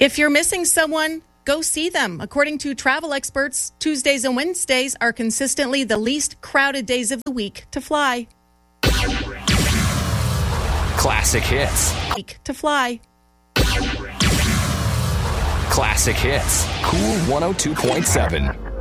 If you're missing someone, go see them. According to travel experts, Tuesdays and Wednesdays are consistently the least crowded days of the week to fly. Classic hits. To fly. Classic hits. Cool 102.7.